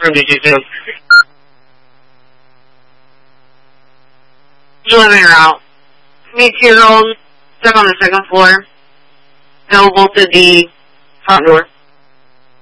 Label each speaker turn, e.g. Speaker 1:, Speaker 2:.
Speaker 1: room did you do?
Speaker 2: Living room. 18-year-old, stuck on the second floor. Available to the front door.